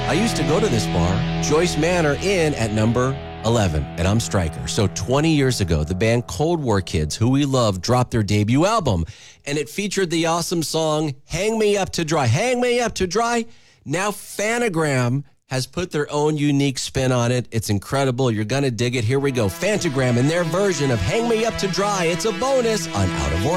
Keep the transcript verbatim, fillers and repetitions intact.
I used to go to this bar, Joyce Manor Inn at number eleven, and I'm Stryker. So twenty years ago, the band Cold War Kids, who we love, dropped their debut album, and it featured the awesome song, Hang Me Up to Dry. Hang Me Up to Dry. Now Phantogram has put their own unique spin on it. It's incredible. You're going to dig it. Here we go. Phantogram and their version of Hang Me Up to Dry. It's a bonus on Out of Order.